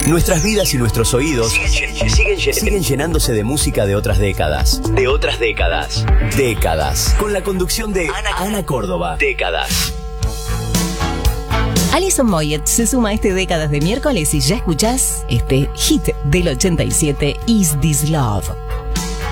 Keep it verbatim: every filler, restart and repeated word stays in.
Nuestras vidas y nuestros oídos siguen, siguen, siguen llenándose de música de otras décadas. De otras décadas. Décadas. Con la conducción de Ana, Ana Córdoba. Décadas. Alison Moyet se suma a este Décadas de miércoles y ya escuchás este hit del ochenta y siete, Is This Love.